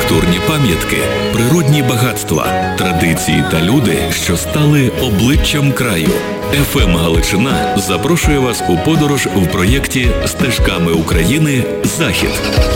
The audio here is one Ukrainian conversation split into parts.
архітектурні пам'ятки, природні багатства, традиції та люди, що стали обличчям краю. ФМ Галичина запрошує вас у подорож в проєкті «Стежками України. Захід».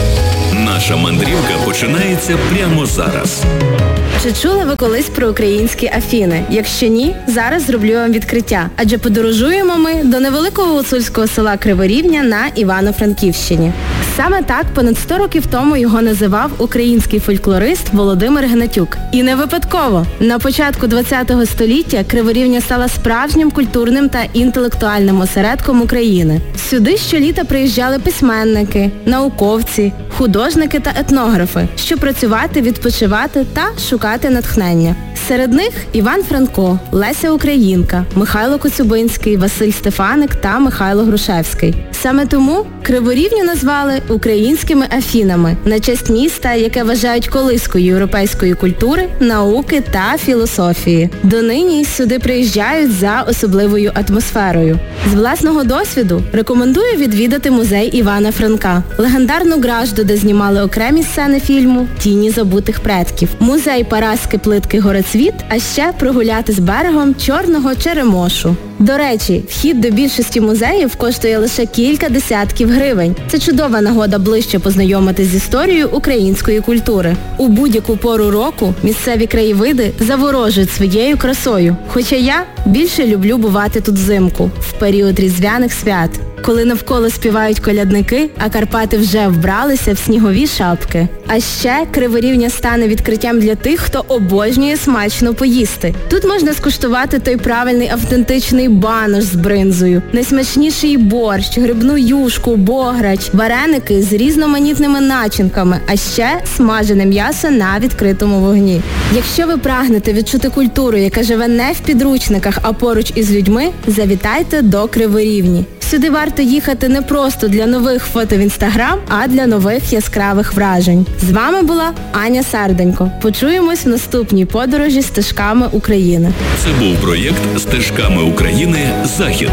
Наша мандрівка починається прямо зараз. Чи чули ви колись про українські Афіни? Якщо ні, зараз зроблю вам відкриття. Адже подорожуємо ми до невеликого гуцульського села Криворівня на Івано-Франківщині. Саме так понад 100 років тому його називав український фольклорист Володимир Гнатюк. І не випадково. На початку ХХ століття Криворівня стала справжнім культурним та інтелектуальним осередком України. Сюди щоліта приїжджали письменники, науковці, художники та етнографи, щоб працювати, відпочивати та шукати натхнення. Серед них Іван Франко, Леся Українка, Михайло Коцюбинський, Василь Стефаник та Михайло Грушевський. Саме тому Криворівню назвали українськими Афінами на честь міста, яке вважають колискою європейської культури, науки та філософії. Донині сюди приїжджають за особливою атмосферою. З власного досвіду рекомендую відвідати музей Івана Франка, легендарну Гражду, де знімали окремі сцени фільму «Тіні забутих предків», музей Параски плитки Горецвіт, а ще прогуляти з берегом Чорного Черемошу. До речі, вхід до більшості музеїв коштує лише кілька десятків гривень. Це чудова нагода ближче познайомитись з історією української культури. У будь-яку пору року місцеві краєвиди заворожують своєю красою. Хоча я більше люблю бувати тут взимку, в період різдвяних свят, коли навколо співають колядники, а Карпати вже вбралися в снігові шапки. А ще Криворівня стане відкриттям для тих, хто обожнює смачно поїсти. Тут можна скуштувати той правильний автентичний банош з бринзою, найсмачніший борщ, грибну юшку, бограч, вареники з різноманітними начинками, а ще смажене м'ясо на відкритому вогні. Якщо ви прагнете відчути культуру, яка живе не в підручниках, а поруч із людьми, завітайте до Криворівні. Сюди варто їхати не просто для нових фото в Інстаграм, а для нових яскравих вражень. З вами була Аня Сарденько. Почуємось в наступній подорожі стежками України. Це був проєкт «Стежками України. Захід».